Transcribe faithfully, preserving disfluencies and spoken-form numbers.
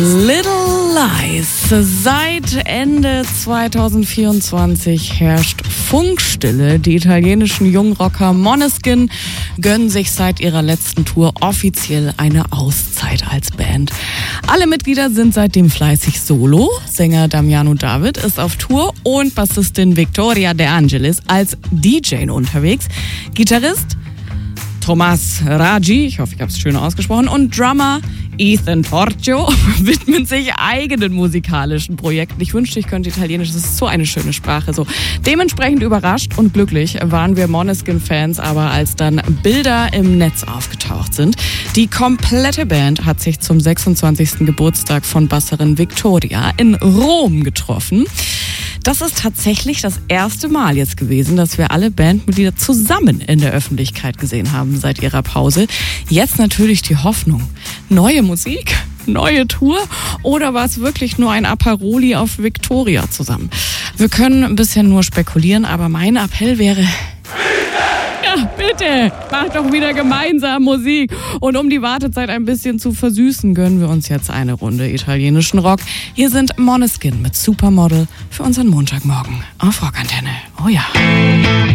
Little Lies. Seit Ende zwanzig vierundzwanzig herrscht Funkstille. Die italienischen Jungrocker Måneskin gönnen sich seit ihrer letzten Tour offiziell eine Auszeit als Band. Alle Mitglieder sind seitdem fleißig solo. Sänger Damiano David ist auf Tour und Bassistin Victoria De Angelis als D J unterwegs. Gitarrist Thomas Raggi, ich hoffe, ich habe es schön ausgesprochen, und Drummer Ethan Torchio widmen sich eigenen musikalischen Projekten. Ich wünschte, ich könnte Italienisch, das ist so eine schöne Sprache. So. Dementsprechend überrascht und glücklich waren wir Måneskin-Fans, aber als dann Bilder im Netz aufgetaucht sind. Die komplette Band hat sich zum sechsundzwanzigsten Geburtstag von Basserin Victoria in Rom getroffen. Das ist tatsächlich das erste Mal jetzt gewesen, dass wir alle Bandmitglieder zusammen in der Öffentlichkeit gesehen haben seit ihrer Pause. Jetzt natürlich die Hoffnung. Neue Musik, neue Tour oder war es wirklich nur ein Aperoli auf Victoria zusammen? Wir können ein bisschen nur spekulieren, aber mein Appell wäre... Ja, bitte, macht doch wieder gemeinsam Musik. Und um die Wartezeit ein bisschen zu versüßen, gönnen wir uns jetzt eine Runde italienischen Rock. Hier sind Måneskin mit Supermodel für unseren Montagmorgen auf Rockantenne. Oh ja.